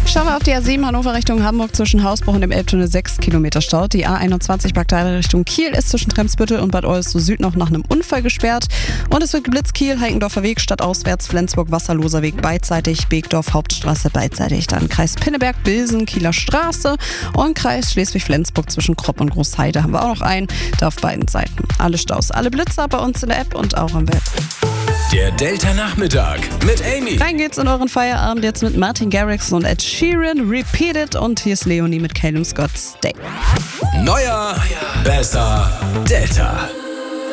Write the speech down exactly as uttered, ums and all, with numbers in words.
Schauen wir auf die A sieben Hannover Richtung Hamburg zwischen Hausbruch und dem Elbtunnel sechs Kilometer Stau. Die A einundzwanzig Bagdad Richtung Kiel ist zwischen Tremsbüttel und Bad Oersdorf Süd noch nach einem Unfall gesperrt. Und es wird geblitzt Kiel, Heikendorfer Weg, stadtauswärts, Flensburg, Wasserloser Weg beidseitig, Beekdorf, Hauptstraße beidseitig. Dann Kreis Pinneberg, Bilsen, Kieler Straße und Kreis Schleswig-Flensburg zwischen Kropp und Großheide haben wir auch noch einen, da auf beiden Seiten. Alle Staus, alle Blitzer bei uns in der App und auch im Web. Der Delta Nachmittag mit Amy. Rein geht's in euren Feierabend jetzt mit Martin Garrix und Ed Sheeran, Repeat It, und hier ist Leonie mit Calum Scott Stay. Neuer, besser, Delta.